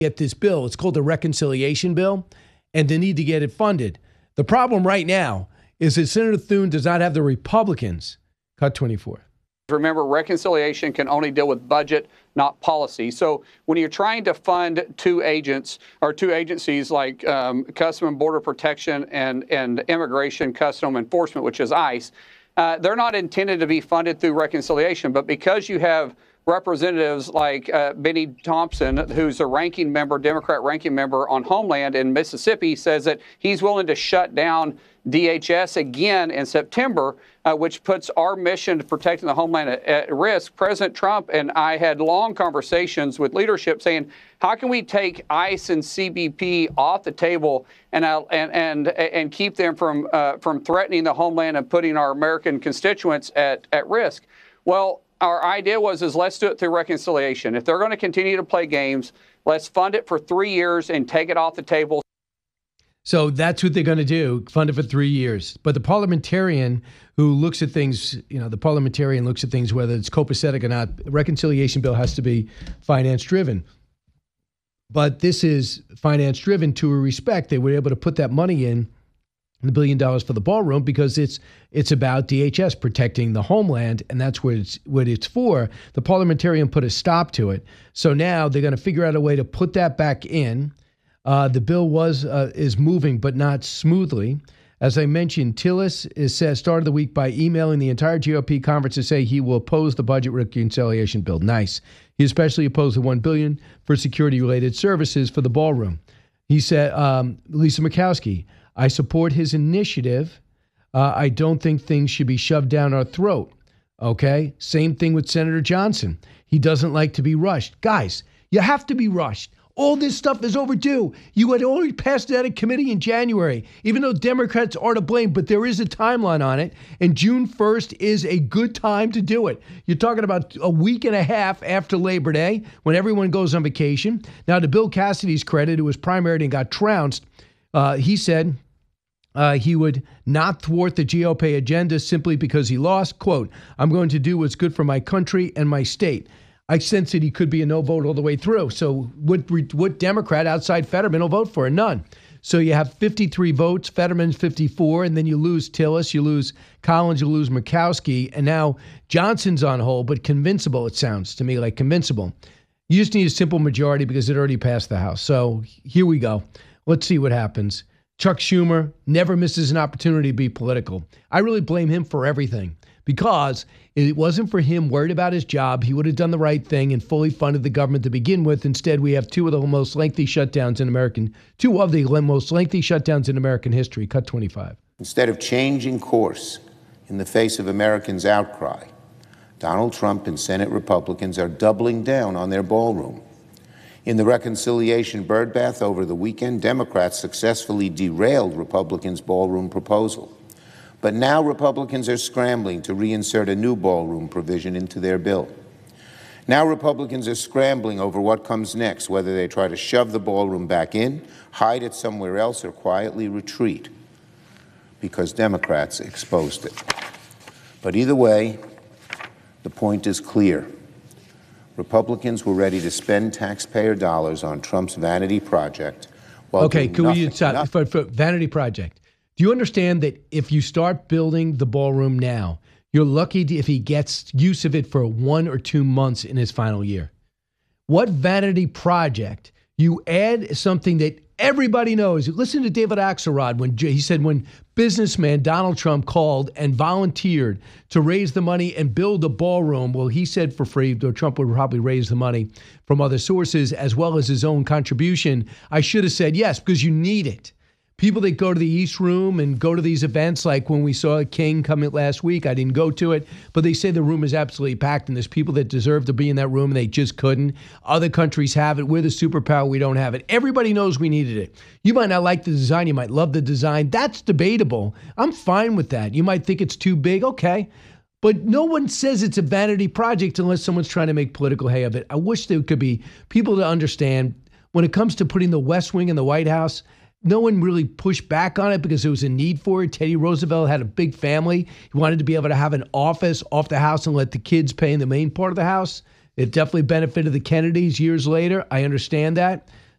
get this bill. It's called the reconciliation bill, and they need to get it funded. The problem right now is that Senator Thune does not have the Republicans. Cut 24. Remember, reconciliation can only deal with budget, not policy. So when you're trying to fund two agencies like Custom and Border Protection and Immigration Custom Enforcement, which is ICE, they're not intended to be funded through reconciliation. But because you have representatives like Benny Thompson, who's a Democrat ranking member on Homeland in Mississippi, says that he's willing to shut down DHS again in September, which puts our mission to protecting the homeland at risk. President Trump and I had long conversations with leadership saying, how can we take ICE and CBP off the table and keep them from threatening the homeland and putting our American constituents at risk? Well, our idea is let's do it through reconciliation. If they're going to continue to play games, let's fund it for 3 years and take it off the table. So that's what they're going to do, fund it for 3 years. But the parliamentarian who looks at things, whether it's copacetic or not, reconciliation bill has to be finance driven. But this is finance driven to a respect. They were able to put that money in, the $1 billion for the ballroom, because it's about DHS protecting the homeland, and that's what it's for. The parliamentarian put a stop to it. So now they're going to figure out a way to put that back in. The bill is moving, but not smoothly. As I mentioned, Tillis started the week by emailing the entire GOP conference to say he will oppose the budget reconciliation bill. Nice. He especially opposed the $1 billion for security-related services for the ballroom. He said, Lisa Murkowski, I support his initiative. I don't think things should be shoved down our throat. Okay? Same thing with Senator Johnson. He doesn't like to be rushed. Guys, you have to be rushed. All this stuff is overdue. You had already passed it out of committee in January, even though Democrats are to blame, but there is a timeline on it, and June 1st is a good time to do it. You're talking about a week and a half after Labor Day, when everyone goes on vacation. Now, to Bill Cassidy's credit, who was primaried and got trounced, he said he would not thwart the GOP agenda simply because he lost. Quote, I'm going to do what's good for my country and my state. I sense that he could be a no vote all the way through. So what Democrat outside Fetterman will vote for? None. So you have 53 votes, Fetterman's 54, and then you lose Tillis, you lose Collins, you lose Murkowski, and now Johnson's on hold, but convincible, it sounds to me like convincible. You just need a simple majority because it already passed the House. So here we go. Let's see what happens. Chuck Schumer never misses an opportunity to be political. I really blame him for everything. Because it wasn't for him worried about his job, he would have done the right thing and fully funded the government to begin with. Instead, we have two of the most lengthy shutdowns in American history. Cut 25. Instead of changing course in the face of Americans' outcry, Donald Trump and Senate Republicans are doubling down on their ballroom. In the reconciliation birdbath over the weekend, Democrats successfully derailed Republicans' ballroom proposal. But now Republicans are scrambling to reinsert a new ballroom provision into their bill. Now Republicans are scrambling over what comes next, whether they try to shove the ballroom back in, hide it somewhere else, or quietly retreat, because Democrats exposed it. But either way, the point is clear. Republicans were ready to spend taxpayer dollars on Trump's vanity project. Okay, can we stop for vanity project? Do you understand that if you start building the ballroom now, you're lucky if he gets use of it for 1 or 2 months in his final year? What vanity project? You add something that everybody knows. Listen to David Axelrod when he said when businessman Donald Trump called and volunteered to raise the money and build a ballroom. Well, he said for free, though Trump would probably raise the money from other sources as well as his own contribution. I should have said yes, because you need it. People that go to the East Room and go to these events, like when we saw King come in last week, I didn't go to it, but they say the room is absolutely packed, and there's people that deserve to be in that room, and they just couldn't. Other countries have it. We're the superpower. We don't have it. Everybody knows we needed it. You might not like the design. You might love the design. That's debatable. I'm fine with that. You might think it's too big. Okay. But no one says it's a vanity project unless someone's trying to make political hay of it. I wish there could be people to understand when it comes to putting the West Wing in the White House. No one really pushed back on it because there was a need for it. Teddy Roosevelt had a big family. He wanted to be able to have an office off the house and let the kids pay in the main part of the house. It definitely benefited the Kennedys years later. I understand that.